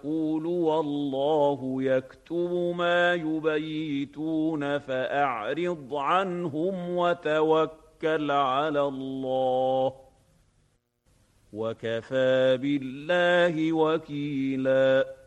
قُلْ وَاللَّهُ يَكْتُبُ مَا يُبَيِّتُونَ فَأَعْرِضْ عَنْهُمْ وَتَوَكَّلْ عَلَى اللَّهِ وَكَفَىٰ بِاللَّهِ وَكِيلًا.